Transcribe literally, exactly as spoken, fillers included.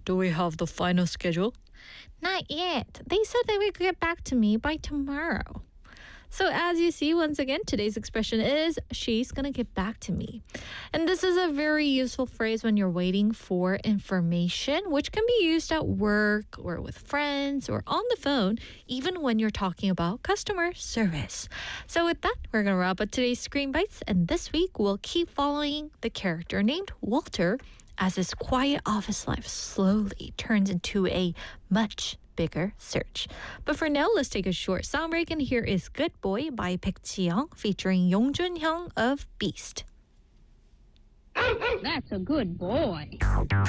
Do we have the final schedule? Not yet. They said they would get back to me by tomorrow. So as you see, once again, today's expression is she's going to get back to me. And this is a very useful phrase when you're waiting for information, which can be used at work or with friends or on the phone, even when you're talking about customer service. So with that, we're going to wrap up today's Screen Bites. And this week, we'll keep following the character named Walter as his quiet office life slowly turns into a much bigger search. But for now, let's take a short sound break, and here is Good Boy by Baek Ji-young featuring Yong Jun-hyung of Beast. That's a good boy.